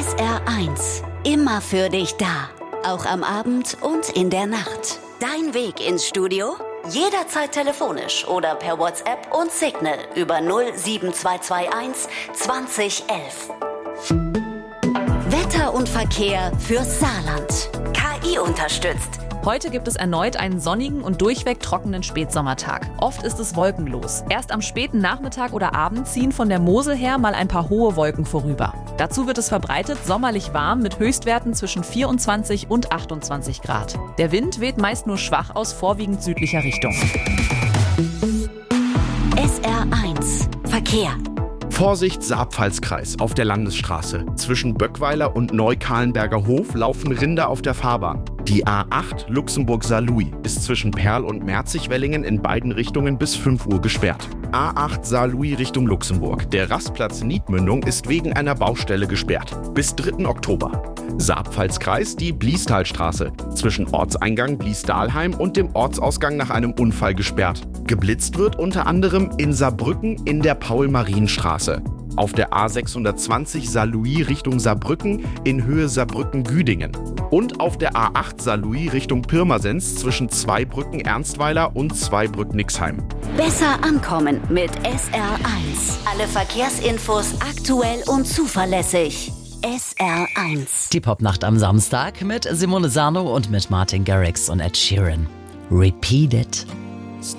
SR1, immer für dich da. Auch am Abend und in der Nacht. Dein Weg ins Studio? Jederzeit telefonisch oder per WhatsApp und Signal über 07221 2011. Wetter und Verkehr fürs Saarland. KI unterstützt. Heute gibt es erneut einen sonnigen und durchweg trockenen Spätsommertag. Oft ist es wolkenlos. Erst am späten Nachmittag oder Abend ziehen von der Mosel her mal ein paar hohe Wolken vorüber. Dazu wird es verbreitet sommerlich warm mit Höchstwerten zwischen 24 und 28 Grad. Der Wind weht meist nur schwach aus vorwiegend südlicher Richtung. SR1 Verkehr. Vorsicht, Saarpfalzkreis auf der Landesstraße. Zwischen Böckweiler und Neukahlenberger Hof laufen Rinder auf der Fahrbahn. Die A8 Luxemburg-Saarlouis ist zwischen Perl und Merzig-Wellingen in beiden Richtungen bis 5 Uhr gesperrt. A8 Saarlouis Richtung Luxemburg. Der Rastplatz Niedmündung ist wegen einer Baustelle gesperrt. Bis 3. Oktober. Saarpfalzkreis die Bliestalstraße. Zwischen Ortseingang Bliesdalheim und dem Ortsausgang nach einem Unfall gesperrt. Geblitzt wird unter anderem in Saarbrücken in der Paul-Marienstraße. Auf der A620 Saarlouis Richtung Saarbrücken in Höhe Saarbrücken-Güdingen. Und auf der A8 Saarlouis Richtung Pirmasens zwischen Zweibrücken-Ernstweiler und Zweibrück-Nixheim. Besser ankommen mit SR1. Alle Verkehrsinfos aktuell und zuverlässig. SR1. Die Popnacht am Samstag mit Simone Sano und mit Martin Garrix und Ed Sheeran. Repeat it.